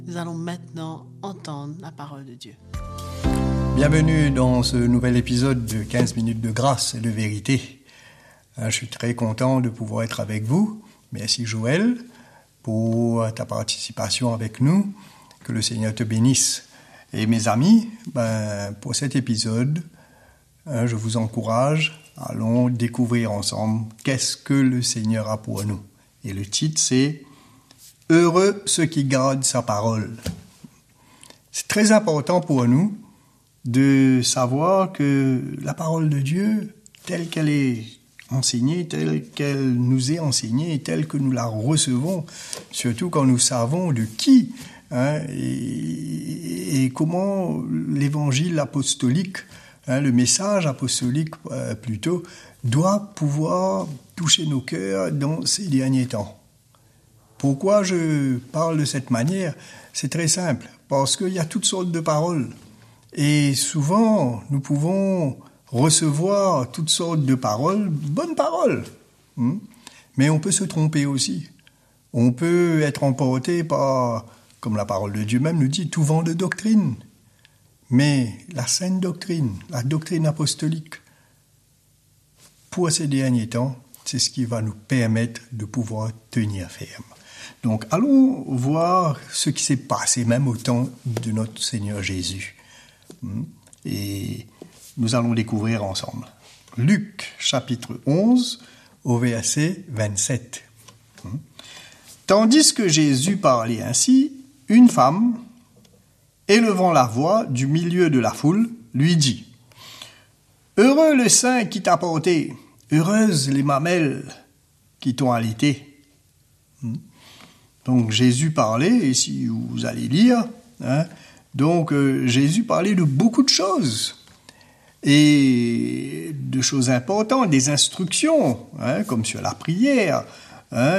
Nous allons maintenant entendre la parole de Dieu. Bienvenue dans ce nouvel épisode de 15 minutes de grâce et de vérité. Je suis très content de pouvoir être avec vous. Merci Joël pour ta participation avec nous. Que le Seigneur te bénisse. Et mes amis, pour cet épisode, je vous encourage, allons découvrir ensemble qu'est-ce que le Seigneur a pour nous. Et le titre c'est « Heureux ceux qui gardent sa parole ». C'est très important pour nous de savoir que la parole de Dieu, telle qu'elle est enseignée, telle qu'elle nous est enseignée, telle que nous la recevons, surtout quand nous savons de qui et comment l'évangile apostolique, le message apostolique plutôt, doit pouvoir toucher nos cœurs dans ces derniers temps. Pourquoi je parle de cette manière ? C'est très simple, parce qu'il y a toutes sortes de paroles. Et souvent, nous pouvons recevoir toutes sortes de paroles, bonnes paroles. Mais on peut se tromper aussi. On peut être emporté par, comme la parole de Dieu même nous dit, tout vent de doctrine. Mais la saine doctrine, la doctrine apostolique, pour ces derniers temps, c'est ce qui va nous permettre de pouvoir tenir ferme. Donc, allons voir ce qui s'est passé même au temps de notre Seigneur Jésus. Et nous allons découvrir ensemble. Luc, chapitre 11, au verset 27. Tandis que Jésus parlait ainsi, une femme, élevant la voix du milieu de la foule, lui dit « Heureux le sein qui t'a porté, heureuses les mamelles qui t'ont allaité. » Donc Jésus parlait, et si vous allez lire, Jésus parlait de beaucoup de choses, et de choses importantes, des instructions, comme sur la prière,